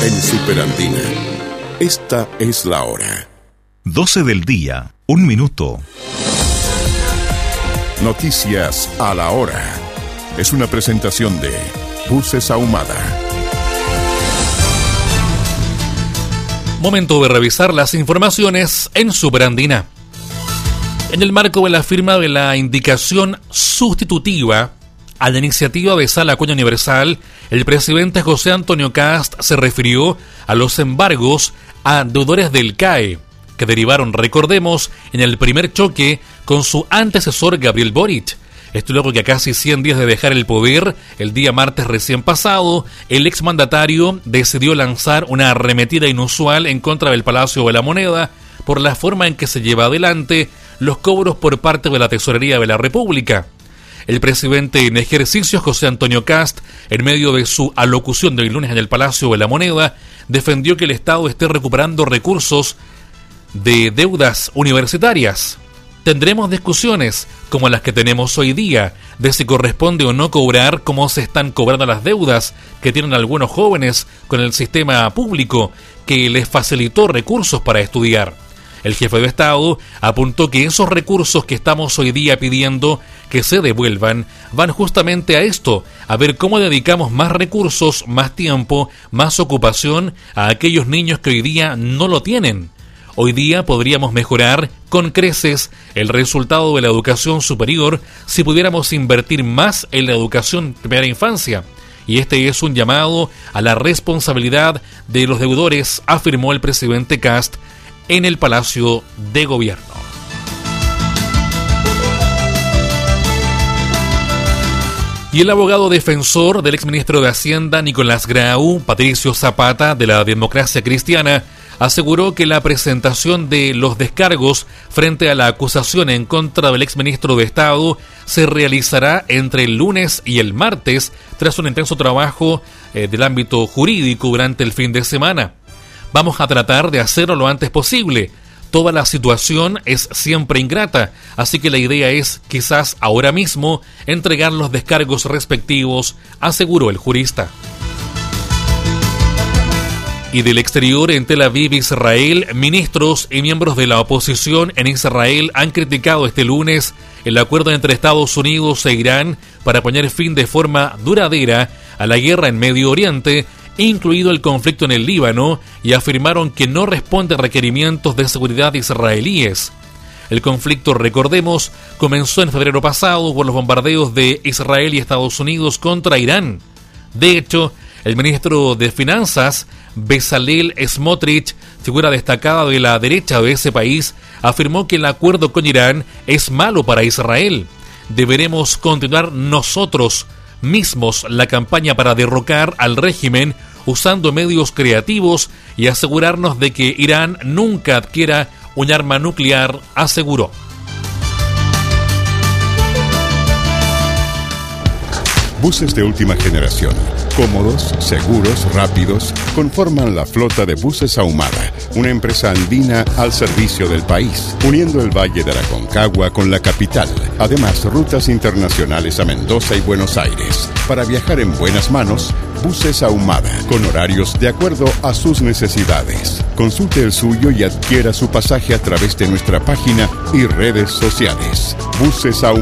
En Superandina, esta es la hora. 12 del día, 1 minuto. Noticias a la hora. Es una presentación de Buses Ahumada. Momento de revisar las informaciones en Superandina. En el marco de la firma de la indicación sustitutiva a la iniciativa de Sala Acuña Universal, el presidente José Antonio Kast se refirió a los embargos a deudores del CAE, que derivaron, recordemos, en el primer choque con su antecesor Gabriel Boric. Esto luego que a casi 100 días de dejar el poder, el día martes recién pasado, el exmandatario decidió lanzar una arremetida inusual en contra del Palacio de la Moneda por la forma en que se lleva adelante los cobros por parte de la Tesorería de la República. El presidente en ejercicio, José Antonio Kast, en medio de su alocución del lunes en el Palacio de la Moneda, defendió que el Estado esté recuperando recursos de deudas universitarias. Tendremos discusiones como las que tenemos hoy día, de si corresponde o no cobrar como se están cobrando las deudas que tienen algunos jóvenes con el sistema público que les facilitó recursos para estudiar. El jefe de Estado apuntó que esos recursos que estamos hoy día pidiendo que se devuelvan van justamente a esto, a ver cómo dedicamos más recursos, más tiempo, más ocupación a aquellos niños que hoy día no lo tienen. Hoy día podríamos mejorar con creces el resultado de la educación superior si pudiéramos invertir más en la educación de primera infancia. Y este es un llamado a la responsabilidad de los deudores, afirmó el presidente Kast en el Palacio de Gobierno. Y el abogado defensor del exministro de Hacienda, Nicolás Grau, Patricio Zapata, de la Democracia Cristiana, aseguró que la presentación de los descargos frente a la acusación en contra del exministro de Estado se realizará entre el lunes y el martes, tras un intenso trabajo del ámbito jurídico durante el fin de semana. Vamos a tratar de hacerlo lo antes posible. Toda la situación es siempre ingrata, así que la idea es, quizás ahora mismo, entregar los descargos respectivos, aseguró el jurista. Y del exterior, en Tel Aviv, Israel, ministros y miembros de la oposición en Israel han criticado este lunes el acuerdo entre Estados Unidos e Irán para poner fin de forma duradera a la guerra en Medio Oriente, incluido el conflicto en el Líbano, y afirmaron que no responde a requerimientos de seguridad israelíes. El conflicto, recordemos, comenzó en febrero pasado por los bombardeos de Israel y Estados Unidos contra Irán. De hecho, el ministro de Finanzas, Bezalel Smotrich, figura destacada de la derecha de ese país, afirmó que el acuerdo con Irán es malo para Israel. Deberemos continuar nosotros mismos la campaña para derrocar al régimen usando medios creativos y asegurarnos de que Irán nunca adquiera un arma nuclear, aseguró. Buses de última generación, cómodos, seguros, rápidos, conforman la flota de Buses Ahumada, una empresa andina al servicio del país, uniendo el Valle de Aconcagua con la capital. Además, rutas internacionales a Mendoza y Buenos Aires. Para viajar en buenas manos, Buses Ahumada, con horarios de acuerdo a sus necesidades. Consulte el suyo y adquiera su pasaje a través de nuestra página y redes sociales. Buses Ahumada.